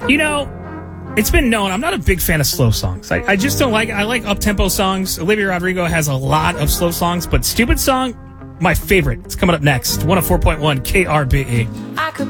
You know, it's been known, I'm not a big fan of slow songs. I just don't like, I like up-tempo songs. Olivia Rodrigo has a lot of slow songs, but Stupid Song, my favorite. It's coming up next. 104.1 KRBE.